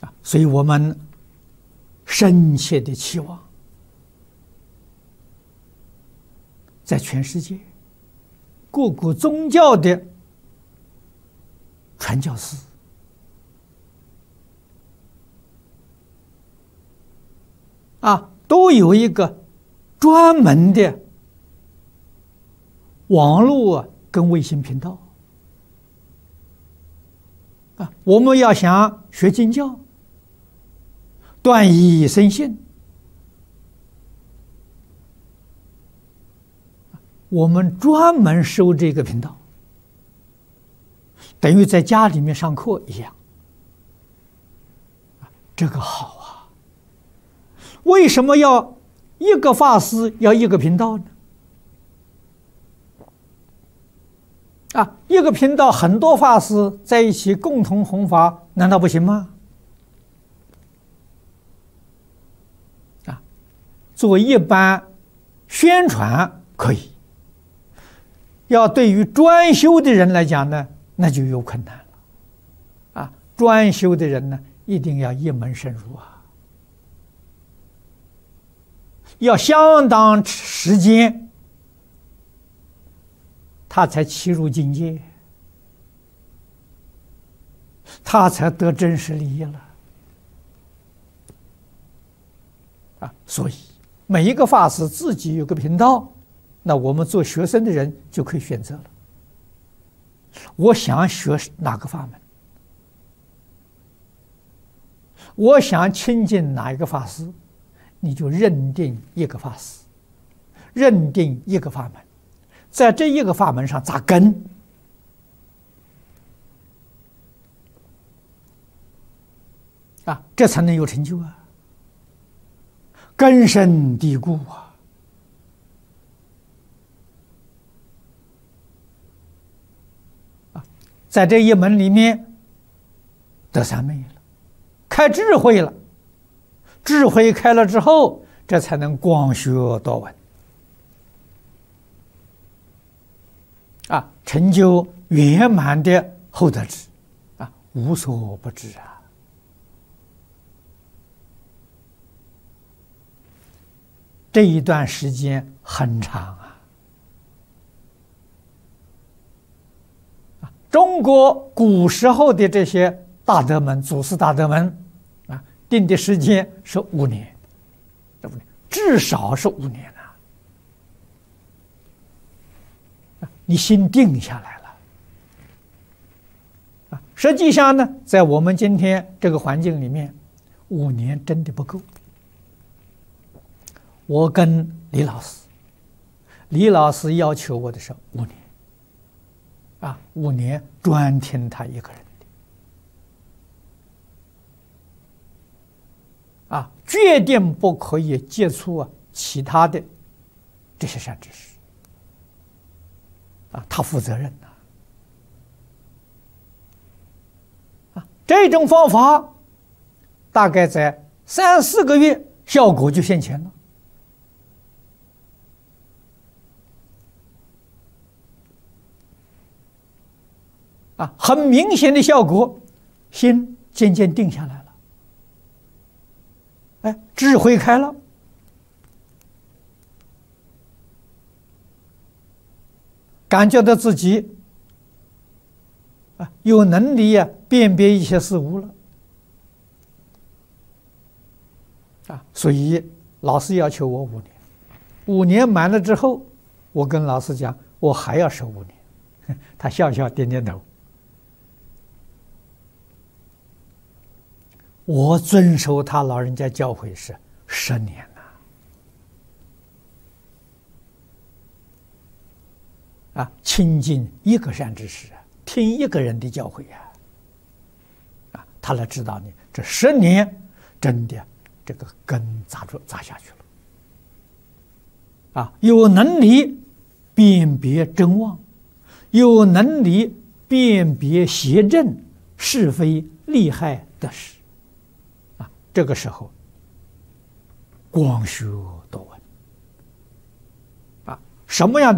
所以我们深切的期望，在全世界各个宗教的传教士都有一个专门的网络跟卫星频道我们要想学经教，断疑生信，我们专门收这个频道，等于在家里面上课一样。这个好啊！为什么要一个法师要一个频道呢？一个频道很多法师在一起共同弘法，难道不行吗？做一般宣传可以，要对于专修的人来讲呢，那就有困难了。专修的人呢，一定要一门深入要相当时间，他才契入境界，他才得真实利益了。所以每一个法师自己有个频道，那我们做学生的人就可以选择了。我想学哪个法门，我想亲近哪一个法师，你就认定一个法师，认定一个法门，在这一个法门上扎根，这才能有成就根深蒂固在这一门里面得三昧了，开智慧了，智慧开了之后，这才能广学多闻成就圆满的厚德智无所不至这一段时间很长中国古时候的这些大德门、祖师大德门定的时间是5年，至少是5年你心定下来了实际上呢，在我们今天这个环境里面，5年真的不够。我跟李老师要求我的是5年5年专听他一个人的决定不可以接触其他的这些善知识他负责任这种方法大概在3、4个月效果就现前了很明显的效果，心渐渐定下来了智慧开了感觉到自己有能力辨别一些事物了所以老师要求我5年，5年满了之后，我跟老师讲，我还要守5年，他笑笑点点头。我遵守他老人家教诲是10年亲近一个善知识听一个人的教诲他来指导你，这10年真的这个根扎下去了有能力辨别真妄，有能力辨别邪正是非利害得失这个时候广学多闻什么样的